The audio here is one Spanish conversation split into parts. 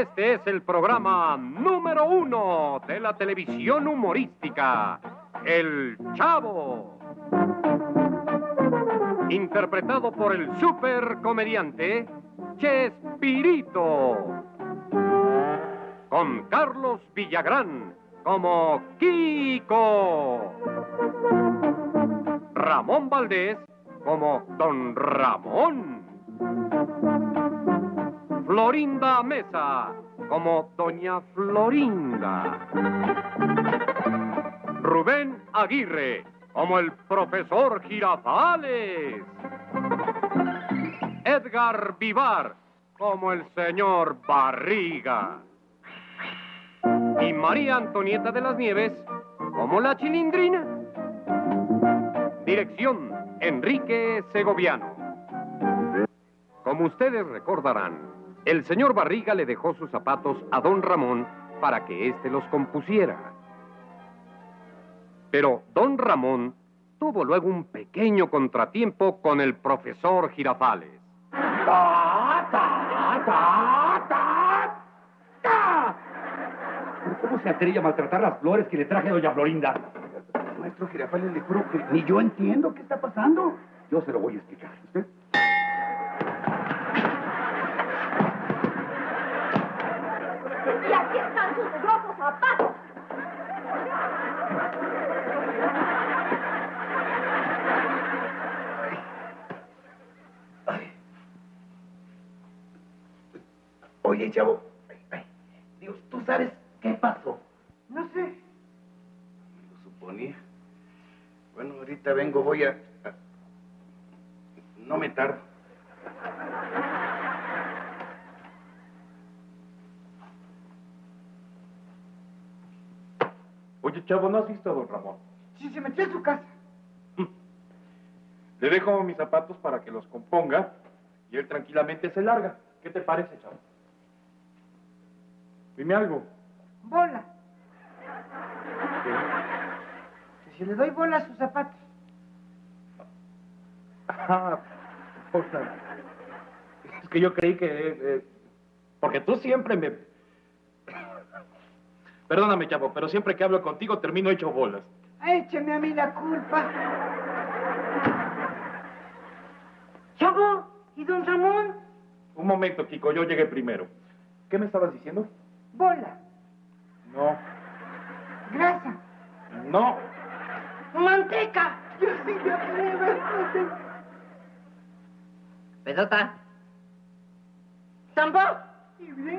Este es el programa número 1 de la televisión humorística, El Chavo. Interpretado por el supercomediante Chespirito. Con Carlos Villagrán como Kiko. Ramón Valdés como Don Ramón. Florinda Mesa como Doña Florinda. Rubén Aguirre como el Profesor Girafales. Edgar Vivar como el Señor Barriga. Y María Antonieta de las Nieves como la Chilindrina. Dirección, Enrique Segoviano. Como ustedes recordarán, el señor Barriga le dejó sus zapatos a don Ramón para que éste los compusiera. Pero don Ramón tuvo luego un pequeño contratiempo con el profesor Girafales. ¿Cómo se atreve a maltratar las flores que le traje a doña Florinda? Maestro Girafales, le juro que ni yo entiendo qué está pasando. Yo se lo voy a explicar. ¿Usted? Y aquí están sus rojos zapatos. Oye, chavo, Dios, ¿tú sabes qué pasó? No sé. Lo suponía. Bueno, ahorita vengo, voy a... No me tardo. Oye, chavo, ¿no has visto a don Ramón? Sí, se metió en su casa. Le dejo mis zapatos para que los componga y él tranquilamente se larga. ¿Qué te parece, chavo? Dime algo. Bola. Que si le doy bola a sus zapatos. Ah, bola. Es que yo creí que... porque tú siempre me... Perdóname, chavo, pero siempre que hablo contigo termino hecho bolas. Écheme a mí la culpa. Chavo, ¿y don Ramón? Un momento, Kiko, yo llegué primero. ¿Qué me estabas diciendo? Bola. No. Grasa. No. Manteca. Yo sí me atrevo. Pelota. Tambor. Y bien.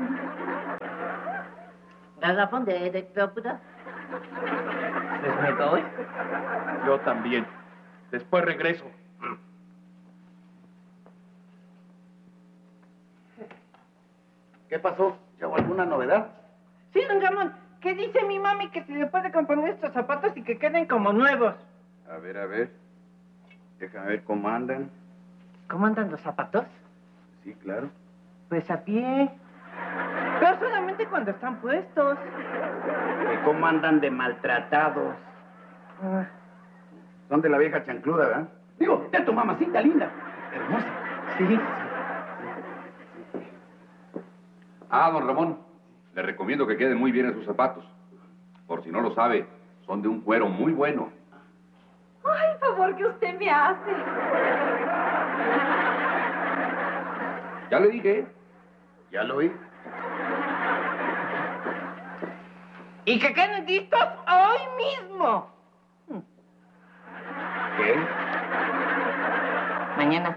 Garrafón de própura. ¿Les me doy? Yo también. Después regreso. ¿Qué pasó? ¿Chavo, alguna novedad? Sí, don Ramón, que dice mi mami que se le puede componer estos zapatos y que queden como nuevos. A ver. Déjame ver cómo andan. ¿Cómo andan los zapatos? Sí, claro. Pues a pie. Pero solamente cuando están puestos. Que cómo andan de maltratados. Ah, Son de la vieja chancluda, ¿verdad? Digo, de tu mamacita linda. Hermosa. sí. Ah, don Ramón, le recomiendo que queden muy bien esos zapatos. Por si no lo sabe, son de un cuero muy bueno. Ay, favor que usted me hace. Ya le dije. Ya lo oí. Y que queden listos hoy mismo. ¿Qué? Mañana.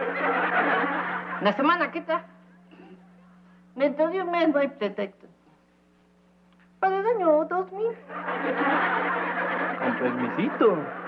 La semana, ¿qué tal? Dentro de un mes no hay pretexto. Para el año 2000. Con permisito.